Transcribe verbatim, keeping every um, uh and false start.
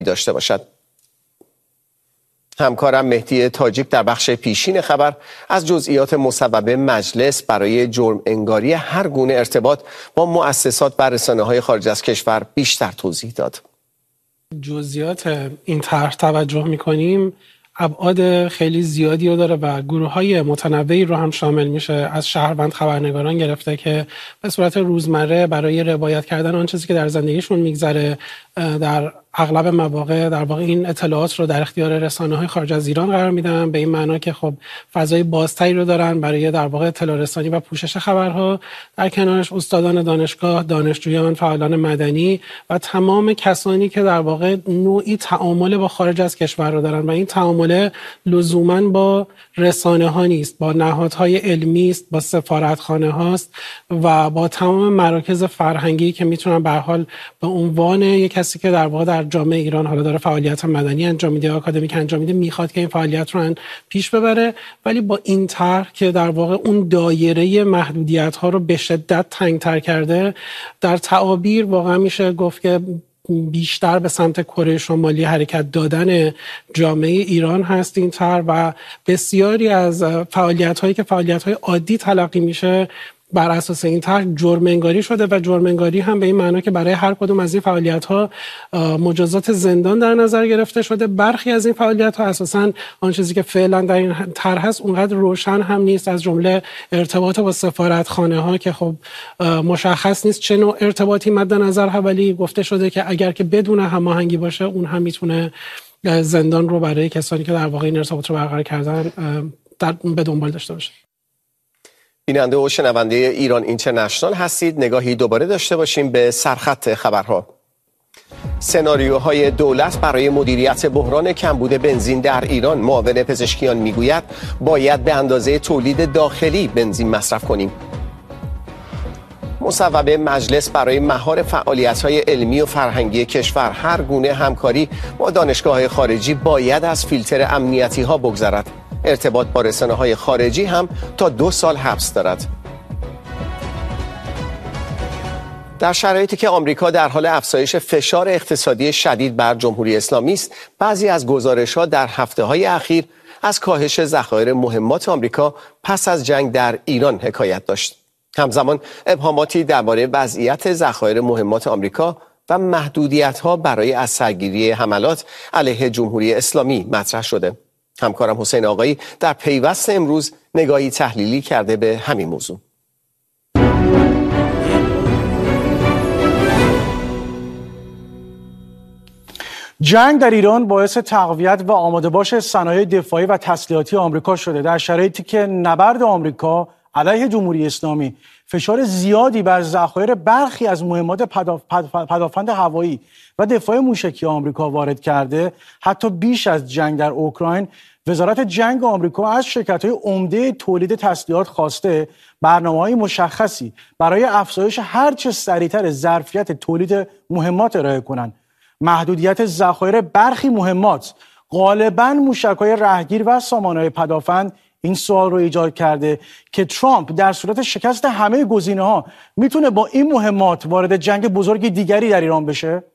داشته باشد. همکارم مهدی تاجیک در بخش پیشین خبر از جزئیات مصوبه مجلس برای جرم انگاری هر گونه ارتباط با مؤسسات و رسانه‌های خارج از کشور بیشتر توضیح داد. جزئیات این طرح توجه می‌کنیم ابعاد خیلی زیادی رو داره و گروه‌های متنوعی رو هم شامل میشه، از شهروند خبرنگاران گرفته که به صورت روزمره برای روایت کردن آن چیزی که در زندگیشون میگذره در اغلب مواقع در واقع این اطلاعات رو در اختیار رسانه‌های خارج از ایران قرار میدن، به این معنا که خب فضای بازتری رو دارن برای در واقع اطلاع رسانی و پوشش خبرها. در کنارش استادان دانشگاه، دانشجویان، فعالان مدنی و تمام کسانی که در واقع نوعی تعامل با خارج از کشور رو دارن و این تعامل لزوماً با رسانه‌ها نیست، با نهادهای علمی است، با سفارتخانه هاست و با تمام مراکز فرهنگی که میتونن به هر حال به عنوان یک کسی که در واقع در جامعه ایران حالا داره فعالیت مدنی انجام میده، آکادمیک انجام میده، میخواد که این فعالیت رو پیش ببره، ولی با این طرح که در واقع اون دایره محدودیت ها رو به شدت تنگ‌تر کرده، در تعابیر واقعا میشه گفت که بیشتر به سمت کره شمالی حرکت دادن جامعه ایران هست این طرح و بسیاری از فعالیت هایی که فعالیت های عادی تلقی میشه بر اساس این طرح جرم انگاری شده و جرم انگاری هم به این معنا که برای هر کدوم از این فعالیت‌ها مجازات زندان در نظر گرفته شده. برخی از این فعالیت‌ها اساساً آن چیزی که فعلا در این طرح هست اونقدر روشن هم نیست، از جمله ارتباط با سفارتخانه‌ها که خب مشخص نیست چه نوع ارتباطی مد نظر هست، ولی گفته شده که اگر که بدون هماهنگی باشه اون هم میتونه زندان رو برای کسانی که در واقع این ارتباط رو برقرار کردن در به دنبال داشته باشه. بیننده و شنونده ایران اینترنشنال هستید. نگاهی دوباره داشته باشیم به سرخط خبرها. سناریوهای دولت برای مدیریت بحران کمبود بنزین در ایران. معاون پزشکیان میگوید باید به اندازه تولید داخلی بنزین مصرف کنیم. مصوبه مجلس برای مهار فعالیت‌های علمی و فرهنگی کشور. هر گونه همکاری با دانشگاه‌های خارجی باید از فیلتر امنیتی‌ها بگذرد. ارتباط با رسانه‌های خارجی هم تا دو سال حبس دارد. در شرایطی که آمریکا در حال افزایش فشار اقتصادی شدید بر جمهوری اسلامی است، بعضی از گزارش‌ها در هفته‌های اخیر از کاهش ذخایر مهمات آمریکا پس از جنگ در ایران حکایت داشت. همزمان ابهاماتی درباره وضعیت ذخایر مهمات آمریکا و محدودیت‌ها برای از سرگیری حملات علیه جمهوری اسلامی مطرح شده. همکارم حسین آقایی در پیوست امروز نگاهی تحلیلی کرده به همین موضوع. جنگ در ایران باعث تقویت و آماده باش صنایع دفاعی و تسلیحاتی آمریکا شده، در شرایطی که نبرد آمریکا علیه جمهوری اسلامی فشار زیادی بر ذخایر برخی از مهمات پدافند هوایی و دفاع موشکی آمریکا وارد کرده. حتی بیش از جنگ در اوکراین، وزارت جنگ آمریکا از شرکت‌های عمده تولید تسلیحات خواسته برنامه‌های مشخصی برای افزایش هرچه سریعتر ظرفیت تولید مهمات ارائه کنند. محدودیت ذخایر برخی مهمات، غالباً موشک‌های رهگیر و سامانه‌های پدافند، این سوال رو ایجاد کرده که ترامپ در صورت شکست همه گزینه‌ها میتونه با این مهمات وارد جنگ بزرگ دیگری در ایران بشه؟